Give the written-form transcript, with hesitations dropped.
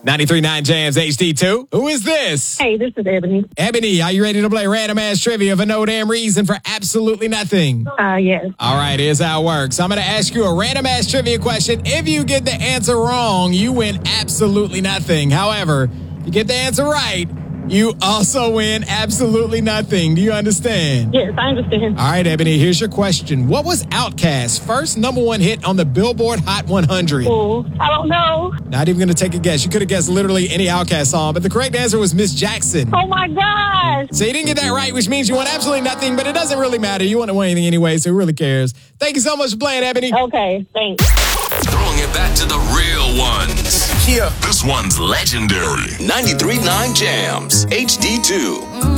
93.9 Jams HD2. Who is this? Hey, this is Ebony. Ebony, are you ready to play random ass trivia for no damn reason for absolutely nothing? Yes. All right, here's how it works. I'm going to ask you a random ass trivia question. If you get the answer wrong, you win absolutely nothing. However, if you get the answer right, you also win absolutely nothing. Do you understand? Yes, I understand. All right, Ebony, here's your question. What was Outkast's first #1 hit on the Billboard Hot 100? Oh, I don't know. Not even going to take a guess. You could have guessed literally any Outkast song, but the correct answer was Miss Jackson. Oh, my gosh. So you didn't get that right, which means you won absolutely nothing, but it doesn't really matter. You wouldn't win anything anyway, so who really cares? Thank you so much for playing, Ebony. Okay, thanks. Throwing it back to the real ones. Yeah. This one's legendary. 93.9 Jams HD2.